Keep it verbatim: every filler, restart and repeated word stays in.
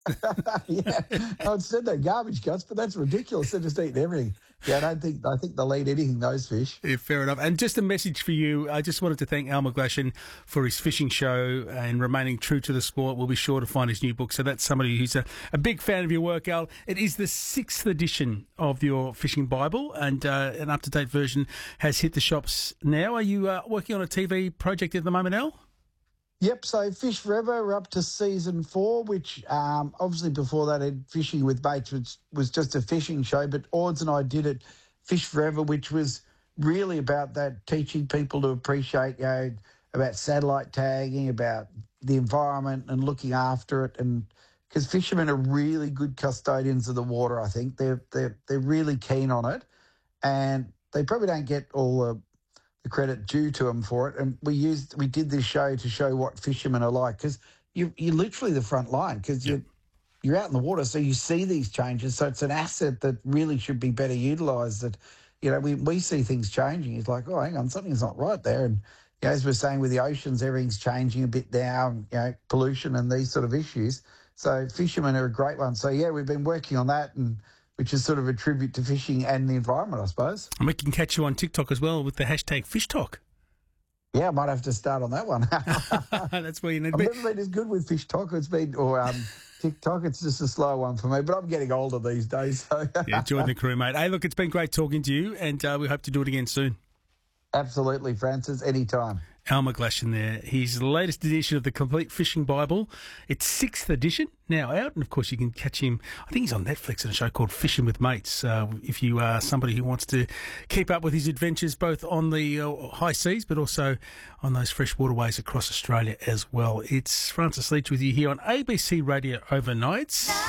Yeah, no, it's said they're garbage guts, but that's ridiculous. They're just eating everything. Yeah, I don't think I think they'll eat anything, those fish. Yeah, fair enough. And just a message for you. I just wanted to thank Al McGlashan for his fishing show and remaining true to the sport. We'll be sure to find his new book. So that's somebody who's a, a big fan of your work, Al. It is the sixth edition of your Fishing Bible, and uh, an up-to-date version has hit the shops now. Are you uh, working on a T V project at the moment, Al? Yep, so Fish Forever, we're up to season four, which um, obviously before that had Fishing with Mates, which was just a fishing show, but Ords and I did it, Fish Forever, which was really about that, teaching people to appreciate, you know, about satellite tagging, about the environment and looking after it. And because fishermen are really good custodians of the water, I think. They're, they're, they're really keen on it, and they probably don't get all the the credit due to them for it. And we used, we did this show to show what fishermen are like, because you, you're literally the front line, because Yep. you're, you're out in the water, so you see these changes. So it's an asset that really should be better utilised. That, you know, we, we see things changing. It's like, oh, hang on, something's not right there. And, you know, as we're saying with the oceans, everything's changing a bit now, you know, pollution and these sort of issues. So fishermen are a great one. So, yeah, we've been working on that, and which is sort of a tribute to fishing and the environment, I suppose. And we can catch you on TikTok as well with the hashtag Fish Talk. Yeah, I might have to start on that one. That's where you need to I've be. never been as good with Fish Talk. It's been, or um, TikTok, it's just a slow one for me, but I'm getting older these days. So. Yeah, join the crew, mate. Hey, look, it's been great talking to you, and uh, we hope to do it again soon. Absolutely, Francis, anytime. Al McGlashan there. His latest edition of the Complete Fishing Bible. It's sixth edition now out, and of course you can catch him. I think he's on Netflix in a show called Fishing with Mates. Uh, if you are somebody who wants to keep up with his adventures both on the uh, high seas but also on those fresh waterways across Australia as well. It's Francis Leach with you here on A B C Radio Overnights.